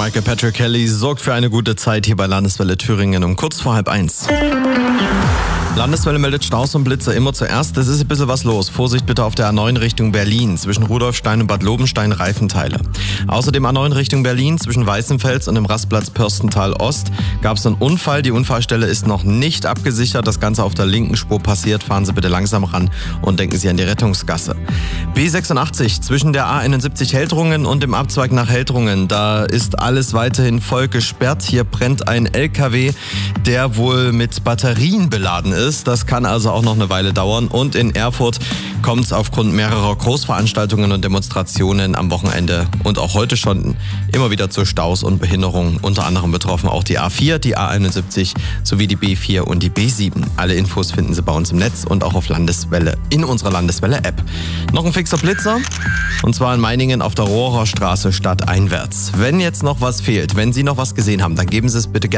Michael Patrick Kelly sorgt für eine gute Zeit hier bei Landeswelle Thüringen um kurz vor 12:30. Landeswelle meldet Staus und Blitzer immer zuerst. Es ist ein bisschen was los. Vorsicht bitte auf der A9 Richtung Berlin. Zwischen Rudolfstein und Bad Lobenstein Reifenteile. Außerdem A9 Richtung Berlin zwischen Weißenfels und dem Rastplatz Pörstental Ost gab es einen Unfall. Die Unfallstelle ist noch nicht abgesichert. Das Ganze auf der linken Spur passiert. Fahren Sie bitte langsam ran und denken Sie an die Rettungsgasse. B86 zwischen der A71 Heldrungen und dem Abzweig nach Heldrungen. Da ist alles weiterhin voll gesperrt. Hier brennt ein LKW, der wohl mit Batterien beladen ist. Das kann also auch noch eine Weile dauern. Und in Erfurt kommt es aufgrund mehrerer Großveranstaltungen und Demonstrationen am Wochenende und auch heute schon immer wieder zu Staus und Behinderungen. Unter anderem betroffen auch die A4, die A71 sowie die B4 und die B7. Alle Infos finden Sie bei uns im Netz und auch auf Landeswelle in unserer Landeswelle-App. Noch ein fixer Blitzer und zwar in Meiningen auf der Rohrer Straße stadteinwärts. Wenn jetzt noch was fehlt, wenn Sie noch was gesehen haben, dann geben Sie es bitte gerne